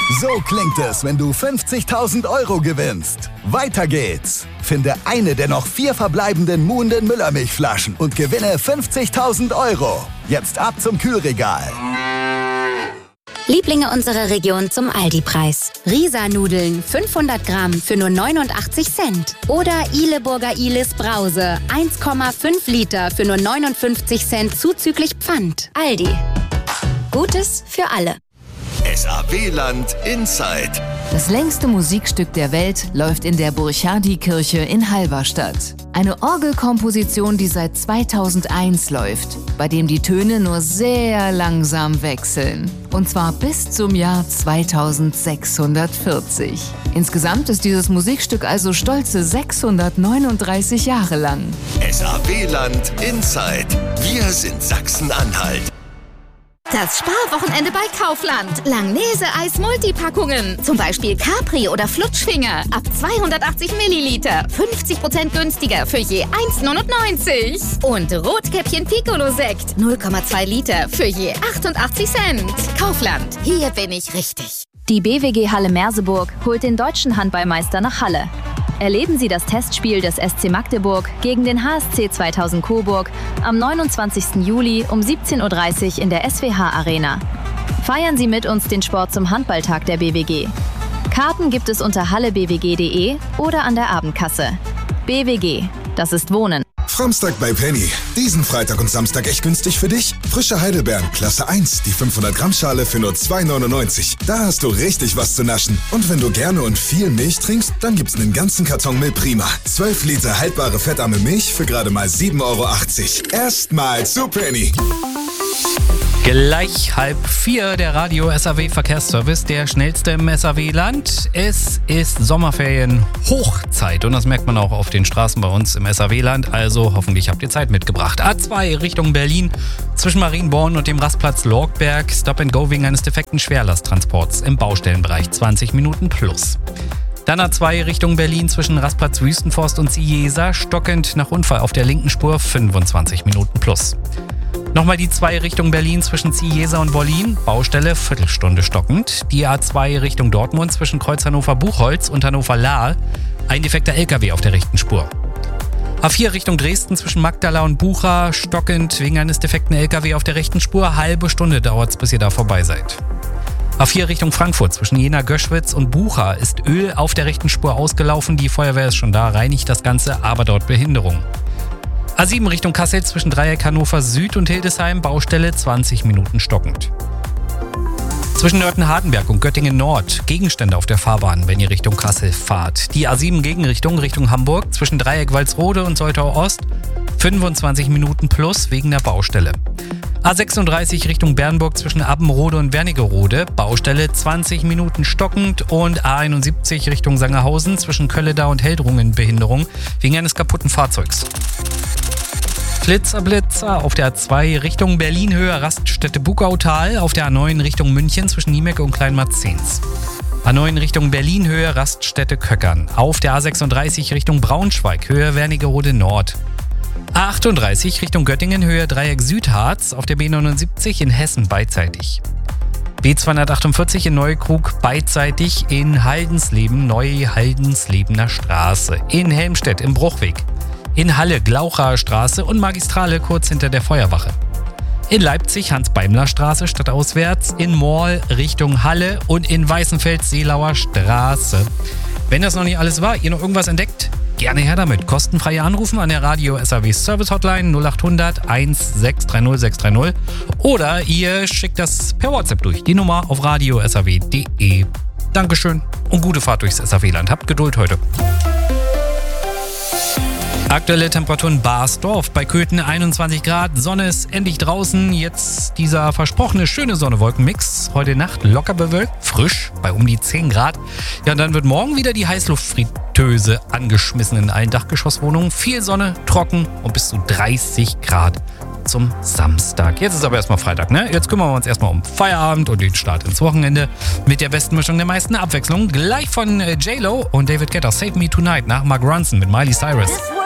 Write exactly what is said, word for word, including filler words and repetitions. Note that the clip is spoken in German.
So klingt es, wenn du fünfzigtausend Euro gewinnst. Weiter geht's. Finde eine der noch vier verbleibenden Muhnden Müllermilchflaschen und gewinne fünfzigtausend Euro. Jetzt ab zum Kühlregal. Lieblinge unserer Region zum Aldi-Preis. Risa-Nudeln fünfhundert Gramm für nur neunundachtzig Cent. Oder Ihleburger Ihles Brause eins Komma fünf Liter für nur neunundfünfzig Cent zuzüglich Pfand. Aldi. Gutes für alle. S A W-Land Inside. Das längste Musikstück der Welt läuft in der Burchardikirche in Halberstadt. Eine Orgelkomposition, die seit zweitausendeins läuft, bei dem die Töne nur sehr langsam wechseln. Und zwar bis zum Jahr zweitausendsechshundertvierzig. Insgesamt ist dieses Musikstück also stolze sechshundertneununddreißig Jahre lang. S A W-Land Inside. Wir sind Sachsen-Anhalt. Das Sparwochenende bei Kaufland. Langnese-Eis-Multipackungen. Zum Beispiel Capri oder Flutschfinger. Ab zweihundertachtzig Milliliter. fünfzig Prozent günstiger für je eins neunundneunzig. Und Rotkäppchen Piccolo-Sekt. null Komma zwei Liter für je achtundachtzig Cent. Kaufland. Hier bin ich richtig. Die B W G Halle Merseburg holt den deutschen Handballmeister nach Halle. Erleben Sie das Testspiel des S C Magdeburg gegen den H S C zweitausend Coburg am neunundzwanzigsten Juli um siebzehn Uhr dreißig in der S W H Arena. Feiern Sie mit uns den Sport zum Handballtag der B W G. Karten gibt es unter halle b w g punkt d e oder an der Abendkasse. B W G, das ist Wohnen. Framstag bei Penny. Diesen Freitag und Samstag echt günstig für dich? Frische Heidelbeeren, Klasse eins, die fünfhundert Gramm Schale für nur zwei neunundneunzig. Da hast du richtig was zu naschen. Und wenn du gerne und viel Milch trinkst, dann gibt's einen ganzen Karton Milch Prima. zwölf Liter haltbare fettarme Milch für gerade mal sieben Euro achtzig. Erstmal zu Penny. Gleich halb vier, der Radio S A W Verkehrsservice, der schnellste im S A W-Land. Es ist Sommerferien Hochzeit und das merkt man auch auf den Straßen bei uns im S A W-Land. Also hoffentlich habt ihr Zeit mitgebracht. A zwei Richtung Berlin zwischen Marienborn und dem Rastplatz Lorgberg. Stop and Go wegen eines defekten Schwerlasttransports im Baustellenbereich zwanzig Minuten plus. Dann A zwei Richtung Berlin zwischen Rastplatz Wüstenforst und Ciesa. Stockend nach Unfall auf der linken Spur fünfundzwanzig Minuten plus. Nochmal die zwei Richtung Berlin zwischen Ciesa und Wollin, Baustelle Viertelstunde stockend. Die A zwei Richtung Dortmund zwischen Kreuz Hannover-Buchholz und Hannover-Lahr, ein defekter L K W auf der rechten Spur. A vier Richtung Dresden zwischen Magdala und Bucha, stockend wegen eines defekten L K W auf der rechten Spur, halbe Stunde dauert's, bis ihr da vorbei seid. A vier Richtung Frankfurt zwischen Jena-Göschwitz und Bucha ist Öl auf der rechten Spur ausgelaufen, die Feuerwehr ist schon da, reinigt das Ganze, aber dort Behinderung. A sieben Richtung Kassel zwischen Dreieck Hannover Süd und Hildesheim, Baustelle zwanzig Minuten stockend. Zwischen Nörten-Hardenberg und Göttingen Nord, Gegenstände auf der Fahrbahn, wenn ihr Richtung Kassel fahrt. Die A sieben Gegenrichtung Richtung Hamburg zwischen Dreieck Walsrode und Soltau Ost, fünfundzwanzig Minuten plus wegen der Baustelle. A sechsunddreißig Richtung Bernburg zwischen Abbenrode und Wernigerode, Baustelle zwanzig Minuten stockend und A einundsiebzig Richtung Sangerhausen zwischen Kölledau und Heldrungen Behinderung wegen eines kaputten Fahrzeugs. Blitzer, Blitzer auf der A zwei Richtung Berlin-Höhe Raststätte Bugautal, auf der A neun Richtung München zwischen Niemecke und Kleinmarzens. A neun Richtung Berlin-Höhe Raststätte Köckern, auf der A sechsunddreißig Richtung Braunschweig, Höhe Wernigerode Nord. A achtunddreißig Richtung Göttingen, Höhe Dreieck Südharz, auf der B neunundsiebzig in Hessen beidseitig. B zweihundertachtundvierzig in Neukrug beidseitig in Haldensleben, Neu-Haldenslebener Straße. In Helmstedt im Bruchweg. In Halle Glauchaer Straße und Magistrale kurz hinter der Feuerwache. In Leipzig Hans-Beimler-Straße stadtauswärts, in Morl Richtung Halle und in Weißenfeld Seelauer Straße. Wenn das noch nicht alles war, ihr noch irgendwas entdeckt, gerne her damit. Kostenfreie Anrufen an der Radio S A W Service Hotline null achthundert eins sechs drei null sechs drei null oder ihr schickt das per WhatsApp durch. Die Nummer auf radio s a w punkt d e. Dankeschön und gute Fahrt durchs S A W-Land. Habt Geduld heute. Aktuelle Temperaturen Barsdorf bei Köthen einundzwanzig Grad. Sonne ist endlich draußen. Jetzt dieser versprochene schöne Sonne-Wolken-Mix. Heute Nacht locker bewölkt, frisch bei um die zehn Grad. Ja, und dann wird morgen wieder die Heißluftfritteuse angeschmissen in allen Dachgeschosswohnungen. Viel Sonne, trocken und bis zu dreißig Grad zum Samstag. Jetzt ist aber erstmal Freitag, ne? Jetzt kümmern wir uns erstmal um Feierabend und den Start ins Wochenende mit der besten Mischung der meisten Abwechslung. Gleich von J-Lo und David Guetta, Save Me Tonight nach Mark Ronson mit Miley Cyrus.